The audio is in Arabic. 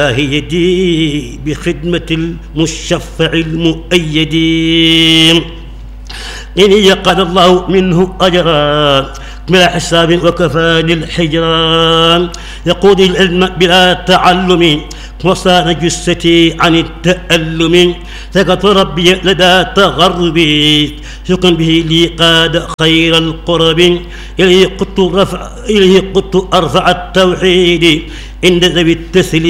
يدي بخدمة المشفع المؤيد. إن قال الله منه أجرا بلا حساب وكفاني الحجران. يقود العلم بلا تعلم وصان جثتي عن التألم. ثقت ربي لدى تغربي شكرا به لي قاد خير القرب. إليه قدت أرفع التوحيد عند ذوي التسليم